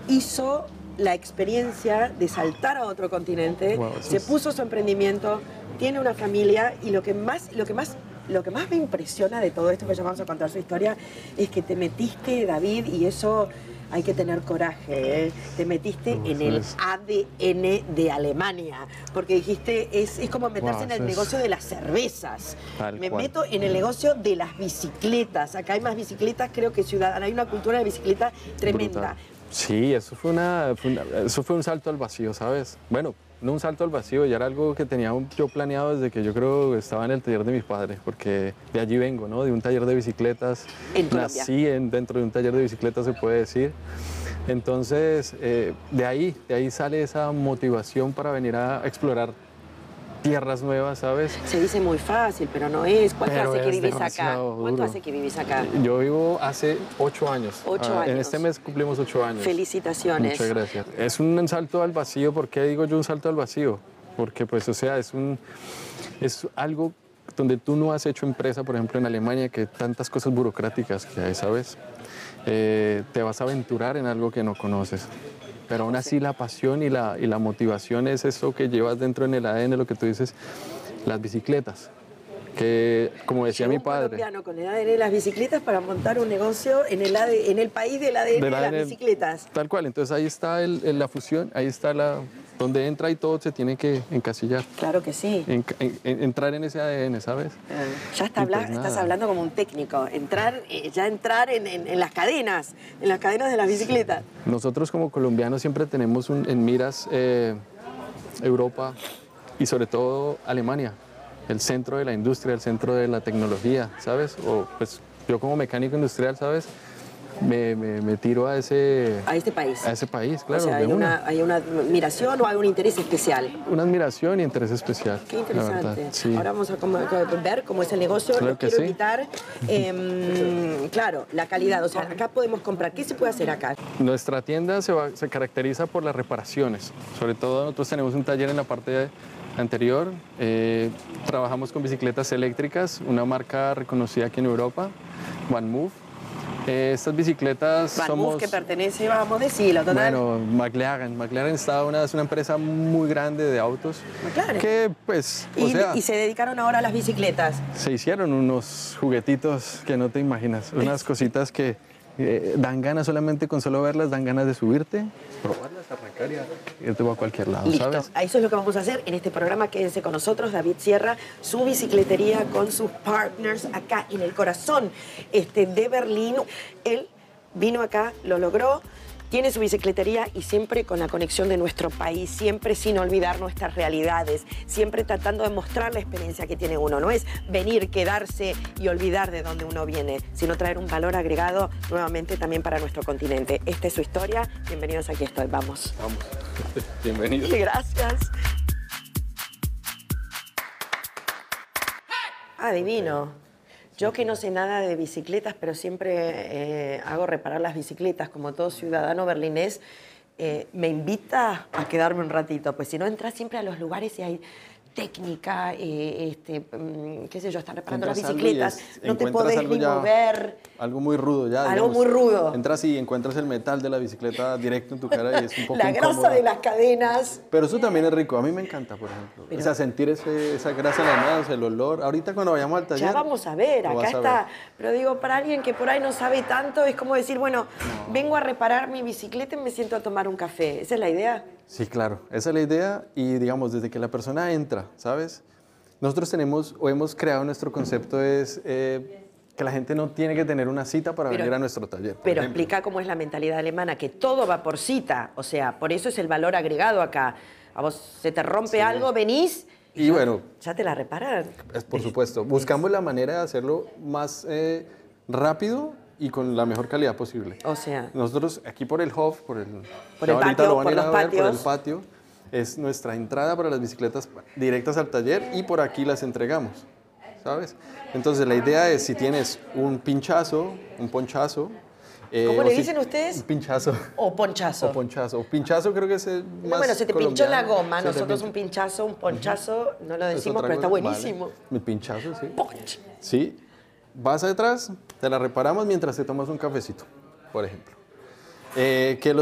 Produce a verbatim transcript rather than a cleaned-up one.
hizo la experiencia de saltar a otro continente, Wow, se es... puso su emprendimiento, tiene una familia y lo que más, lo que más, lo que más me impresiona de todo esto, que ya vamos a contar su historia, es que te metiste, David, y eso hay que tener coraje, ¿eh? Te metiste No, en el es... A D N de Alemania, porque dijiste, es, es como meterse wow, en el es... negocio de las cervezas. Tal Me cual. meto en el negocio de las bicicletas. Acá hay más bicicletas, creo que Ciudadana, hay una cultura de bicicleta tremenda. Brutal. Sí, eso fue, una, fue una, eso fue un salto al vacío, ¿sabes? Bueno, no un salto al vacío, ya era algo que tenía yo planeado desde que yo creo estaba en el taller de mis padres, porque de allí vengo, ¿no? De un taller de bicicletas. En Colombia. Nací en, dentro de un taller de bicicletas, se puede decir. Entonces, eh, de ahí, de ahí sale esa motivación para venir a explorar tierras nuevas, ¿sabes? Se dice muy fácil, pero no es. ¿Cuánto Pero hace que es vivís acá? demasiado ¿Cuánto duro. hace que vivís acá? Yo vivo hace ocho años. Ocho Ah, años. En este mes cumplimos ocho años. Felicitaciones. Muchas gracias. Es un salto al vacío. ¿Por qué digo yo un salto al vacío? Porque, pues, o sea, es, un, es algo donde tú no has hecho empresa, por ejemplo, en Alemania, que tantas cosas burocráticas que hay, ¿sabes? Eh, te vas a aventurar en algo que no conoces. Pero aún así la pasión y la, y la motivación es eso que llevas dentro en el A D N, lo que tú dices, las bicicletas. Que, como decía Llegó mi un padre... colombiano con el A D N de las bicicletas para montar un negocio en el, A D, en el país del A D N de las bicicletas. Tal cual, entonces ahí está el, el, la fusión, ahí está la, donde entra y todo se tiene que encasillar. Claro que sí. En, en, en, entrar en ese A D N, ¿sabes? Eh, ya está habla, pues estás nada. hablando como un técnico, entrar, eh, ya entrar en, en, en las cadenas, en las cadenas de las bicicletas. Nosotros como colombianos siempre tenemos un, en miras eh, Europa y sobre todo Alemania, el centro de la industria, el centro de la tecnología, ¿sabes? O pues yo como mecánico industrial, ¿sabes? Me, me, me tiro a ese... A este país. A ese país, claro, o sea, hay de una, una. hay una admiración o hay un interés especial. Una admiración y interés especial. Qué interesante. Verdad, sí. Ahora vamos a como, ver cómo es el negocio. Claro Los que quiero sí. invitar. Eh, claro, la calidad. O sea, acá podemos comprar. ¿Qué se puede hacer acá? Nuestra tienda se, va, se caracteriza por las reparaciones. Sobre todo nosotros tenemos un taller en la parte anterior. Eh, trabajamos con bicicletas eléctricas, una marca reconocida aquí en Europa, OneMove. Eh, estas bicicletas Van somos... Move, que pertenece, vamos a decirlo, total. Bueno, McLaren. McLaren está una, es una empresa muy grande de autos. McLaren. Que, pues, o y, sea... y se dedicaron ahora a las bicicletas. Se hicieron unos juguetitos que no te imaginas. Unas cositas que eh, dan ganas solamente con solo verlas, dan ganas de subirte, probarlas, arrancar y irte a cualquier lado, Listo. ¿sabes? Eso es lo que vamos a hacer en este programa. Quédense con nosotros, David Sierra, su bicicletería con sus partners acá en el corazón este, de Berlín. Él vino acá, lo logró, tiene su bicicletería y siempre con la conexión de nuestro país, siempre sin olvidar nuestras realidades, siempre tratando de mostrar la experiencia que tiene uno. No es venir, quedarse y olvidar de dónde uno viene, sino traer un valor agregado nuevamente también para nuestro continente. Esta es su historia. Bienvenidos, aquí estoy. Vamos. Vamos. Bienvenidos. Gracias. Ah, divino. Yo que no sé nada de bicicletas, pero siempre eh, hago reparar las bicicletas, como todo ciudadano berlinés, eh, me invita a quedarme un ratito, pues si no entras siempre a los lugares y hay técnica, eh, este, qué sé yo, están reparando las bicicletas, es, no te podés ni ya, mover. Algo muy rudo ya. Algo digamos, muy rudo. Entras y encuentras el metal de la bicicleta directo en tu cara y es un poco La grasa incómodo. de las cadenas. Pero eso también es rico, a mí me encanta, por ejemplo. Pero, o sea, sentir ese, esa grasa en las manos, el olor. Ahorita cuando vayamos al taller... Ya vamos a ver, acá está. Ver. Pero digo, para alguien que por ahí no sabe tanto, es como decir, bueno, no. vengo a reparar mi bicicleta y me siento a tomar un café. ¿Esa es la idea? Sí, claro, esa es la idea y digamos, desde que la persona entra, ¿sabes? Nosotros tenemos o hemos creado nuestro concepto es eh, que la gente no tiene que tener una cita para pero, venir a nuestro taller. Pero ejemplo. Explica cómo es la mentalidad alemana, que todo va por cita, o sea, por eso es el valor agregado acá. A vos se te rompe sí. algo, venís y, y ya, bueno, ya te la reparan. Es, por supuesto, buscamos la manera de hacerlo más eh, rápido y con la mejor calidad posible. O sea, nosotros aquí por el Hof, por el, por el patio, lo van por a ir los a ver, patios. por el patio, es nuestra entrada para las bicicletas directas al taller y por aquí las entregamos, ¿sabes? Entonces la idea es, si tienes un pinchazo, un ponchazo... Eh, ¿Cómo le si, dicen ustedes? Un pinchazo. O ponchazo. O ponchazo. O pinchazo creo que es el más no, bueno, se te pinchó la goma. Se Nosotros un pinchazo, un ponchazo, uh-huh. no lo decimos, pero está buenísimo. Vale. Mi pinchazo, sí. Ponch. Sí. Vas atrás, te la reparamos mientras te tomas un cafecito, por ejemplo. Eh, que los